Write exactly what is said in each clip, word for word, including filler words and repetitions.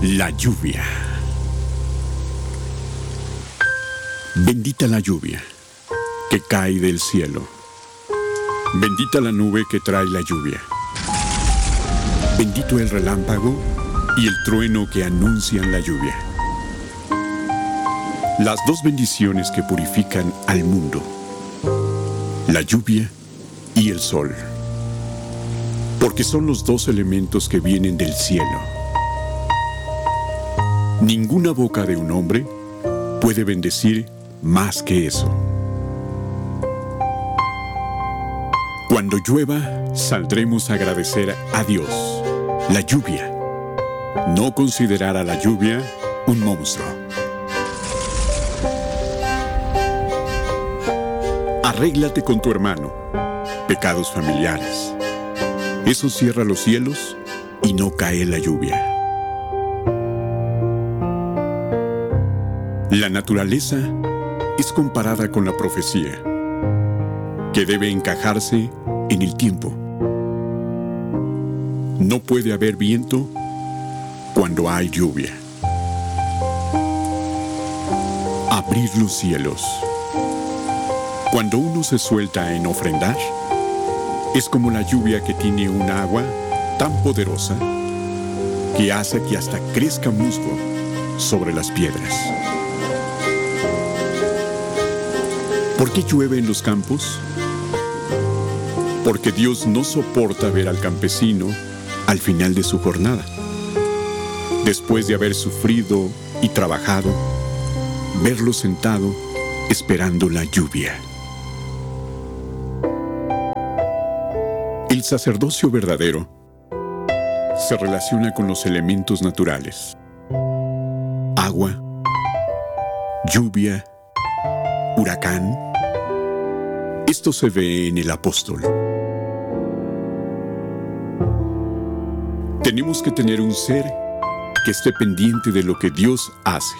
La lluvia. Bendita la lluvia que cae del cielo. Bendita la nube que trae la lluvia. Bendito el relámpago y el trueno que anuncian la lluvia. Las dos bendiciones que purifican al mundo. La lluvia y el sol. Porque son los dos elementos que vienen del cielo. Ninguna boca de un hombre puede bendecir más que eso. Cuando llueva, saldremos a agradecer a Dios, la lluvia. No considerar a la lluvia un monstruo. Arréglate con tu hermano. Pecados familiares. Eso cierra los cielos y no cae la lluvia. La naturaleza es comparada con la profecía, que debe encajarse en el tiempo. No puede haber viento cuando hay lluvia. Abrir los cielos. Cuando uno se suelta en ofrendar, es como la lluvia que tiene un agua tan poderosa que hace que hasta crezca musgo sobre las piedras. ¿Por qué llueve en los campos? Porque Dios no soporta ver al campesino al final de su jornada. Después de haber sufrido y trabajado, verlo sentado esperando la lluvia. El sacerdocio verdadero se relaciona con los elementos naturales. Agua, lluvia, huracán. Esto se ve en el apóstol. Tenemos que tener un ser que esté pendiente de lo que Dios hace.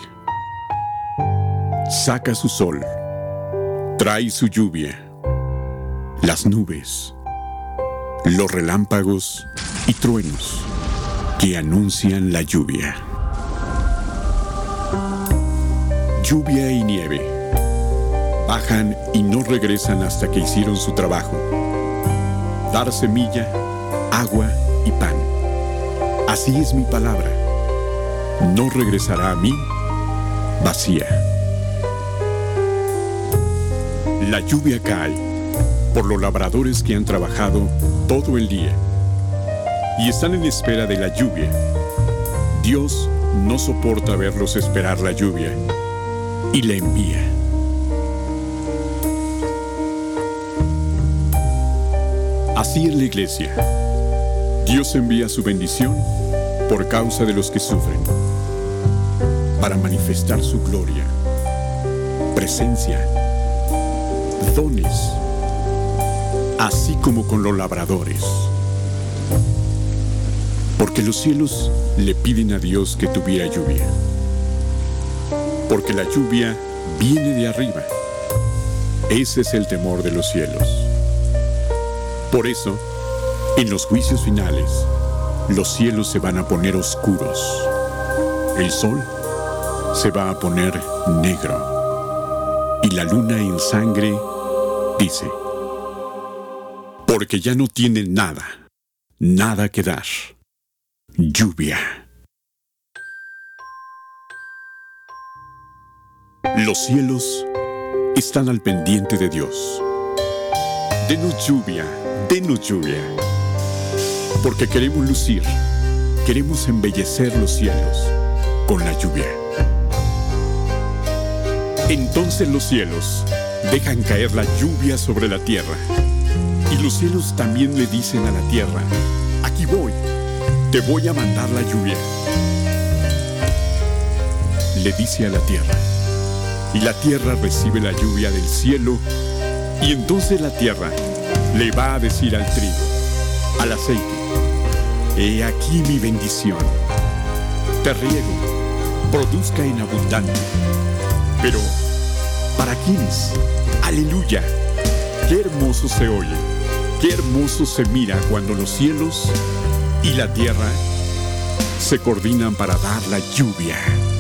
Saca su sol, trae su lluvia, las nubes, los relámpagos y truenos que anuncian la lluvia. Lluvia y nieve bajan y no regresan hasta que hicieron su trabajo. Dar semilla, agua y pan. Así es mi palabra. No regresará a mí vacía. La lluvia cae por los labradores que han trabajado todo el día y están en espera de la lluvia. Dios no soporta verlos esperar la lluvia y la envía. Así es la iglesia. Dios envía su bendición por causa de los que sufren, para manifestar su gloria, presencia, dones, así como con los labradores. Porque los cielos le piden a Dios que tuviera lluvia. Porque la lluvia viene de arriba. Ese es el temor de los cielos. Por eso, en los juicios finales, los cielos se van a poner oscuros. El sol se va a poner negro. Y la luna en sangre dice: porque ya no tienen nada, nada que dar. Lluvia. Los cielos están al pendiente de Dios. Denos lluvia, denos lluvia. Porque queremos lucir, queremos embellecer los cielos con la lluvia. Entonces los cielos dejan caer la lluvia sobre la tierra. Y los cielos también le dicen a la tierra: aquí voy, te voy a mandar la lluvia. Le dice a la tierra, y la tierra recibe la lluvia del cielo, y entonces la tierra le va a decir al trigo, al aceite: he aquí mi bendición. Te riego, produzca en abundante. Pero, ¿para quiénes? ¡Aleluya! ¡Qué hermoso se oye! ¡Qué hermoso se mira cuando los cielos y la tierra se coordinan para dar la lluvia.